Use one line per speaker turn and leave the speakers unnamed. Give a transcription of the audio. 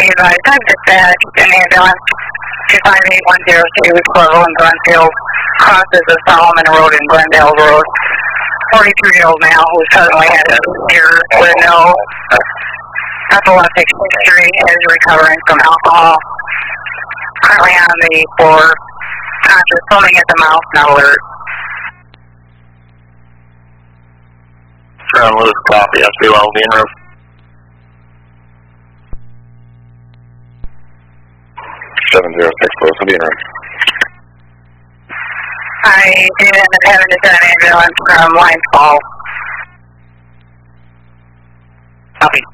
Be advised, I'm dispatched in ambulance 25810 Cleveland Glenfield, crosses the Solomon Road and Glendale Road. 43-year-old male who suddenly had a severe with no epileptic history is recovering from alcohol. Currently on the floor, conscious, foaming at the mouth, not alert.
Ground Lewis, copy, SB level being roof. 706, Lewis, being roof.
I did end up having to send an ambulance from Lions Falls. Copy.